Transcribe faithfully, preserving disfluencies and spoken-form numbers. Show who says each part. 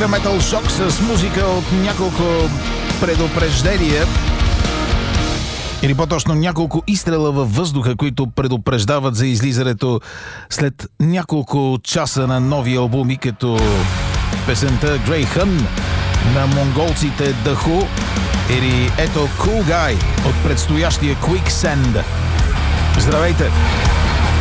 Speaker 1: Heavy Metal Shock с музика от няколко предупреждения, или по-точно няколко изстрела във въздуха, които предупреждават за излизането след няколко часа на нови албуми, като песента Grey Hun на монголците The Who или ето Cool Guy от предстоящия Quicksand. Здравейте!